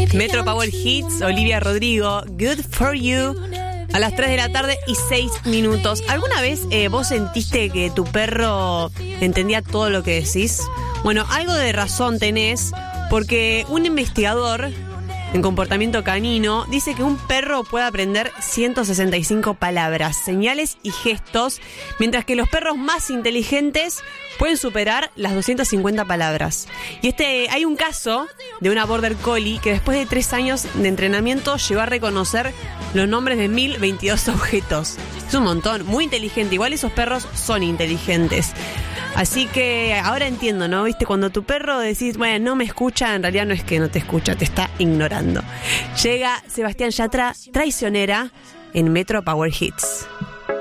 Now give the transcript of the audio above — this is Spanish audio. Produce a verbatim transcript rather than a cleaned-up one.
Metro Power Hits, Olivia Rodrigo, Good For You, a las tres de la tarde y seis minutos. ¿Alguna vez eh, vos sentiste que tu perro entendía todo lo que decís? Bueno, algo de razón tenés, porque un investigador en comportamiento canino dice que un perro puede aprender ciento sesenta y cinco palabras, señales y gestos, mientras que los perros más inteligentes pueden superar las doscientas cincuenta palabras. Y este hay un caso de una Border Collie que después de tres años de entrenamiento llegó a reconocer los nombres de mil veintidós objetos. Es un montón, muy inteligente. Igual esos perros son inteligentes. Así que ahora entiendo, ¿no? ¿Viste? Cuando tu perro decís, bueno, no me escucha, en realidad no es que no te escucha, te está ignorando. Llega Sebastián Yatra, Traicionera, en Metro Power Hits.